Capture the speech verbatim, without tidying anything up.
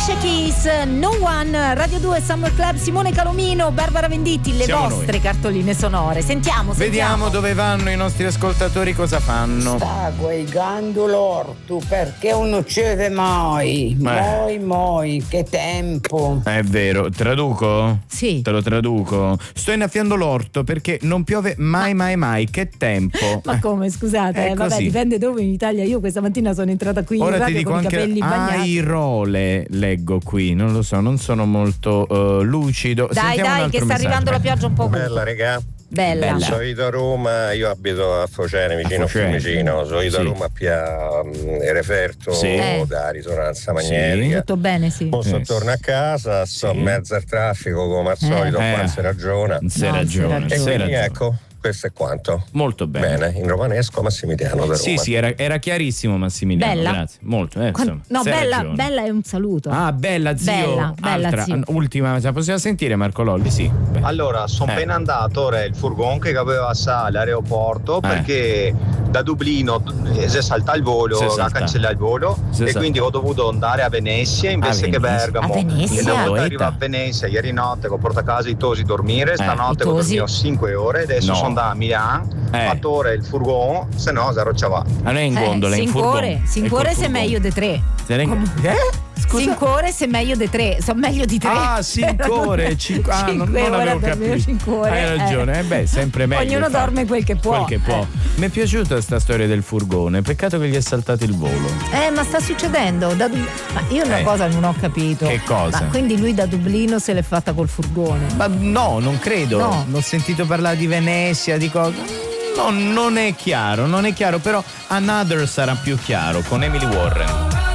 Alicia Keys, No One, Radio due Summer Club, Simone Calomino, Barbara Venditti, le Siamo vostre noi. cartoline sonore. Sentiamo, sentiamo. Vediamo dove vanno i nostri ascoltatori, cosa fanno. Sta guaigando l'orto perché non uccide mai. Moi, moi, che tempo. È vero, traduco? Sì. Te lo traduco. Sto innaffiando l'orto perché non piove mai, mai, mai. Che tempo. Ma come, scusate, È eh, vabbè, così. dipende dove in Italia. Io questa mattina sono entrata qui Ora in ti radio dico con i anche capelli bagnati. Airole, leggo qui, non lo so, non sono molto uh, lucido. Dai, Sentiamo un dai, altro che sta messaggio. arrivando la pioggia un po' ovunque. Bella regà. Bella. Sono io a Roma, io abito a Focene, vicino a Focene. Fiumicino. Sono io Sì. a Roma a Pia um, il referto Sì. Eh. da risonanza magnetica. Tutto bene, sì. Mo sto Yes. torno a casa, sto Sì. in mezzo al traffico come al solito, Eh. qua non si ragiona. Non sei No, ragione, non E sei sei quindi ragione. ecco, questo è quanto. Molto bene. Bene, in romanesco Massimiliano da Roma. Sì, sì, era, era chiarissimo Massimiliano. Bella. Grazie. Molto, eh, Quan- insomma, no, sei bella, ragione. bella è un saluto. Ah, bella zio. Bella, bella, Altra, zio. ultima, la possiamo sentire Marco Lolli? Sì. Beh. Allora, sono Eh. appena andato, ora il furgon che aveva sa all'aeroporto perché da Dublino eh, si salta il volo, Si ha salta. cancellato il volo Si e salta. quindi ho dovuto andare a Venezia invece A che Venezia. Bergamo. A Venezia? E una volta Loeta. arrivato a Venezia ieri notte che ho portato a casa i tosi dormire, stanotte I ho tosi? dormito cinque ore, adesso No. sono andato a Milano, Eh. fatto ora il furgon, se no zero ciava. Ah, non è in gondola, è in cinque furgone. ore, cinque È col ore se furgone. meglio di tre. Se ne- Comunque- Eh? Scusa? cinque ore se meglio di tre, sono meglio di tre. Ah, cinque ore, cinque, ah, non, Cinque non ore avevo a dormire, capito. cinque ore, Hai ragione, eh. eh. beh, sempre meglio. Ognuno infatti. dorme quel che può, Quel che può. eh. Mi è piaciuta sta storia del furgone, peccato che gli è saltato il volo. Eh, ma sta succedendo. Da Dub- ma io una Eh. cosa non ho capito. Che cosa? Ma quindi lui da Dublino se l'è fatta col furgone. Ma no, non credo. No. Non ho sentito parlare di Venezia, di cosa. No, non è chiaro, non è chiaro, però Another sarà più chiaro con Emily Warren.